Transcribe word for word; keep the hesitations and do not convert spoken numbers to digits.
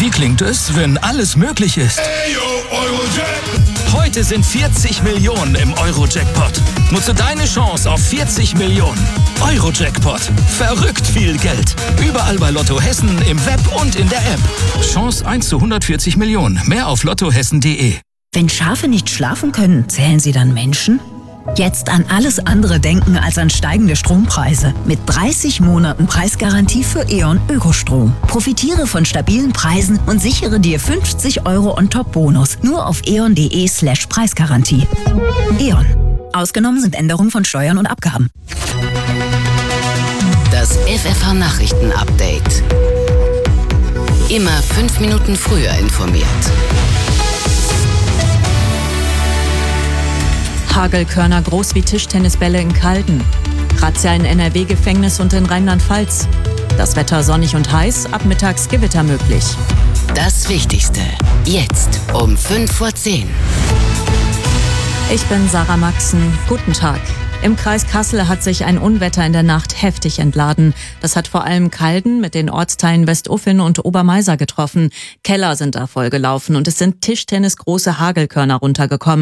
Wie klingt es, wenn alles möglich ist? Heute sind vierzig Millionen im Euro-Jackpot. Nutze deine Chance auf vierzig Millionen. Euro-Jackpot. Verrückt viel Geld. Überall bei Lotto Hessen, im Web und in der App. Chance eins zu hundertvierzig Millionen. Mehr auf lottohessen punkt de. Wenn Schafe nicht schlafen können, zählen sie dann Menschen? Jetzt an alles andere denken als an steigende Strompreise. Mit dreißig Monaten Preisgarantie für E.ON Ökostrom. Profitiere von stabilen Preisen und sichere dir fünfzig Euro on-top-Bonus. Nur auf eon punkt de slash Preisgarantie. E.ON. Ausgenommen sind Änderungen von Steuern und Abgaben. Das F F H-Nachrichten-Update. Immer fünf Minuten früher informiert. Hagelkörner groß wie Tischtennisbälle in Calden. Razzia in N R W-Gefängnis und in Rheinland-Pfalz. Das Wetter sonnig und heiß, ab mittags Gewitter möglich. Das Wichtigste, jetzt um fünf vor zehn. Ich bin Sarah Maxen. Guten Tag. Im Kreis Kassel hat sich ein Unwetter in der Nacht heftig entladen. Das hat vor allem Calden mit den Ortsteilen Westuffeln und Obermeiser getroffen. Keller sind da vollgelaufen und es sind tischtennisgroße Hagelkörner runtergekommen.